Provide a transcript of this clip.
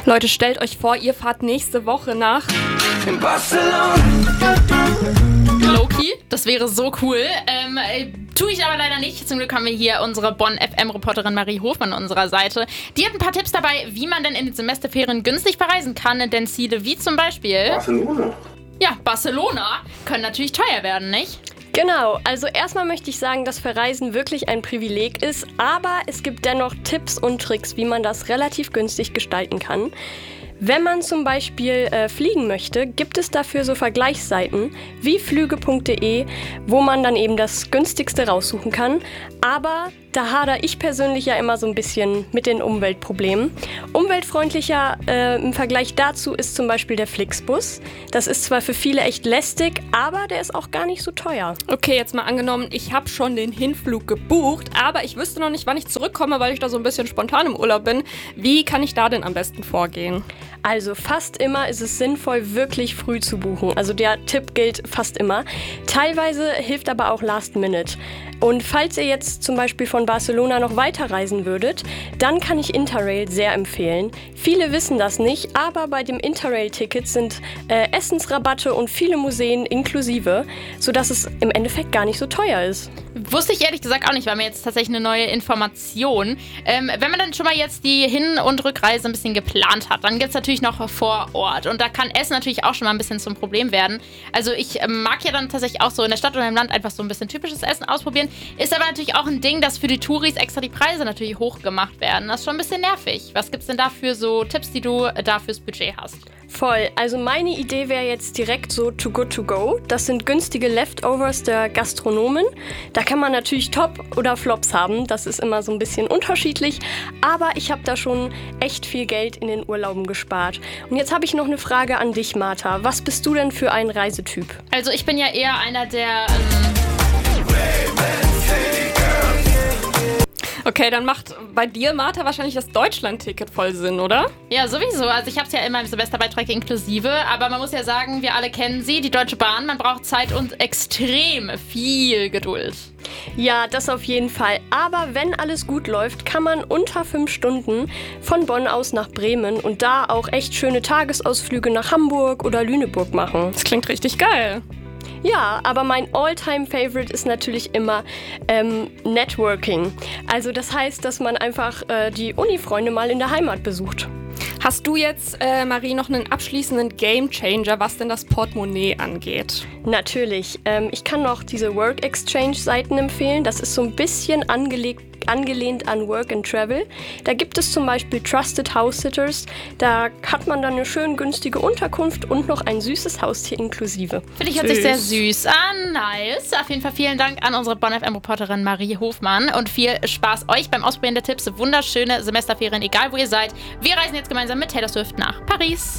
Leute, stellt euch vor, ihr fahrt nächste Woche nach in Barcelona. Loki, das wäre so cool. Tue ich aber leider nicht. Zum Glück haben wir hier unsere Bonn-FM-Reporterin Marie Hofmann an unserer Seite. Die hat ein paar Tipps dabei, wie man denn in den Semesterferien günstig verreisen kann. Denn Ziele wie zum Beispiel... Barcelona. Ja, Barcelona können natürlich teuer werden, nicht? Genau, also erstmal möchte ich sagen, dass Verreisen wirklich ein Privileg ist, aber es gibt dennoch Tipps und Tricks, wie man das relativ günstig gestalten kann. Wenn man zum Beispiel fliegen möchte, gibt es dafür so Vergleichsseiten wie flüge.de, wo man dann eben das günstigste raussuchen kann. Aber da hadere ich persönlich ja immer so ein bisschen mit den Umweltproblemen. Umweltfreundlicher im Vergleich dazu ist zum Beispiel der Flixbus. Das ist zwar für viele echt lästig, aber der ist auch gar nicht so teuer. Okay, jetzt mal angenommen, ich habe schon den Hinflug gebucht, aber ich wüsste noch nicht, wann ich zurückkomme, weil ich da so ein bisschen spontan im Urlaub bin. Wie kann ich da denn am besten vorgehen? Also fast immer ist es sinnvoll, wirklich früh zu buchen. Also der Tipp gilt fast immer. Teilweise hilft aber auch Last Minute. Und falls ihr jetzt zum Beispiel von Barcelona noch weiterreisen würdet, dann kann ich Interrail sehr empfehlen. Viele wissen das nicht, aber bei dem Interrail-Ticket sind Essensrabatte und viele Museen inklusive, sodass es im Endeffekt gar nicht so teuer ist. Wusste ich ehrlich gesagt auch nicht, war mir jetzt tatsächlich eine neue Information. Wenn man dann schon mal jetzt die Hin- und Rückreise ein bisschen geplant hat, dann gibt es natürlich noch vor Ort. Und da kann Essen natürlich auch schon mal ein bisschen zum Problem werden. Also ich mag ja dann tatsächlich auch so in der Stadt oder im Land einfach so ein bisschen typisches Essen ausprobieren. Ist aber natürlich auch ein Ding, dass für die Touris extra die Preise natürlich hoch gemacht werden. Das ist schon ein bisschen nervig. Was gibt's denn da für so Tipps, die du da fürs Budget hast? Voll. Also meine Idee wäre jetzt direkt so Too Good To Go. Das sind günstige Leftovers der Gastronomen. Da kann man natürlich Top oder Flops haben. Das ist immer so ein bisschen unterschiedlich. Aber ich habe da schon echt viel Geld in den Urlauben gespart. Und jetzt habe ich noch eine Frage an dich, Martha. Was bist du denn für ein Reisetyp? Also ich bin ja eher einer der... Okay, dann macht bei dir, Martha, wahrscheinlich das Deutschland-Ticket voll Sinn, oder? Ja, sowieso. Also ich habe es ja immer im Semesterbeitrag inklusive, aber man muss ja sagen, wir alle kennen sie, die Deutsche Bahn. Man braucht Zeit und extrem viel Geduld. Ja, das auf jeden Fall. Aber wenn alles gut läuft, kann man unter 5 Stunden von Bonn aus nach Bremen und da auch echt schöne Tagesausflüge nach Hamburg oder Lüneburg machen. Das klingt richtig geil. Ja, aber mein All-Time-Favorite ist natürlich immer Networking. Also das heißt, dass man einfach die Uni-Freunde mal in der Heimat besucht. Hast du jetzt, Marie, noch einen abschließenden Gamechanger, was denn das Portemonnaie angeht? Natürlich. Ich kann noch diese Work-Exchange-Seiten empfehlen. Das ist so ein bisschen angelehnt an Work and Travel. Da gibt es zum Beispiel Trusted House-Sitters. Da hat man dann eine schön günstige Unterkunft und noch ein süßes Haustier inklusive. Finde ich, hört sich sehr süß an. Nice. Auf jeden Fall vielen Dank an unsere Bonn-FM-Reporterin Marie Hofmann und viel Spaß euch beim Ausprobieren der Tipps. Wunderschöne Semesterferien, egal wo ihr seid. Wir reisen jetzt gemeinsam mit Taylor Swift nach Paris.